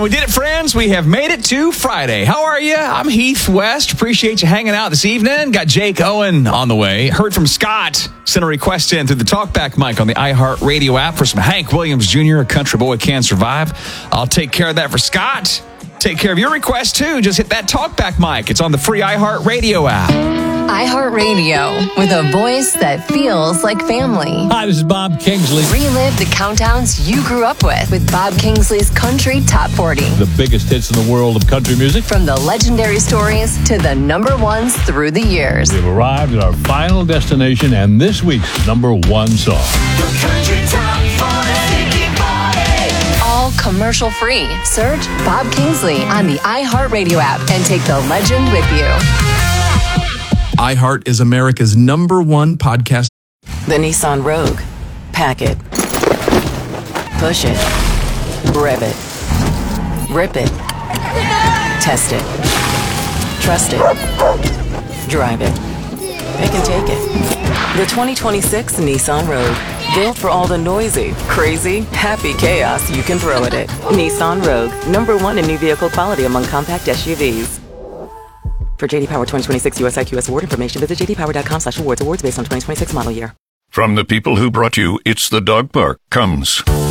we did it, friends. We have made it to Friday. How are you? I'm Heath West. Appreciate you hanging out this evening. Got Jake Owen on the way. Heard from Scott. Sent a request in through the TalkBack mic on the iHeartRadio app for some Hank Williams Jr., A Country Boy Can Survive. I'll take care of that for Scott. Take care of your request, too. Just hit that TalkBack mic. It's on the free iHeartRadio app. iHeartRadio, with a voice that feels like family. Hi, this is Bob Kingsley. Relive the countdowns you grew up with Bob Kingsley's Country Top 40. The biggest hits in the world of country music. From the legendary stories to the number ones through the years. We've arrived at our final destination and this week's number one song. The Country Top 40. All commercial free. Search Bob Kingsley on the iHeartRadio app and take the legend with you. iHeart is America's number one podcast. The Nissan Rogue. Pack it. Push it. Rev it. Rip it. Test it. Trust it. Drive it. Pick and take it. The 2026 Nissan Rogue. Built for all the noisy, crazy, happy chaos you can throw at it. Nissan Rogue. Number one in new vehicle quality among compact SUVs. For J.D. Power 2026 US IQS award information, visit jdpower.com/awards. Awards based on 2026 model year. From the people who brought you It's the Dog Park comes